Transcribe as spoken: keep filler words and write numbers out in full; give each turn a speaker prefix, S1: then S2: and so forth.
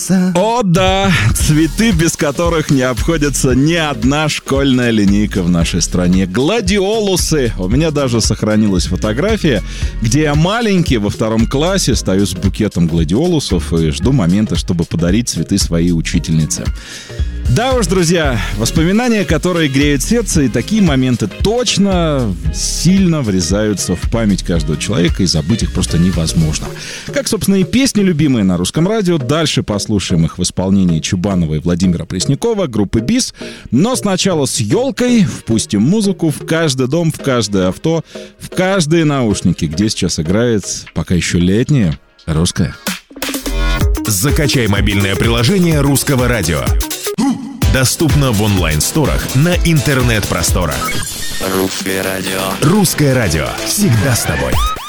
S1: О да, цветы, без которых не обходится ни одна школьная линейка в нашей стране. Гладиолусы. У меня даже сохранилась фотография, где я маленький во втором классе стою с букетом гладиолусов и жду момента, чтобы подарить цветы своей учительнице. Да уж, друзья, воспоминания, которые греют сердце, и такие моменты точно сильно врезаются в память каждого человека, и забыть их просто невозможно. Как, собственно, и песни, любимые на русском радио. Дальше послушаем их в исполнении Чубанова и Владимира Преснякова, группы БИС. Но сначала с елкой впустим музыку в каждый дом, в каждое авто, в каждые наушники, где сейчас играет пока еще летняя русская.
S2: Закачай мобильное приложение Русского радио. Доступно в онлайн-сторах на интернет-просторах.
S3: Русское радио.
S2: Русское радио. Всегда с тобой.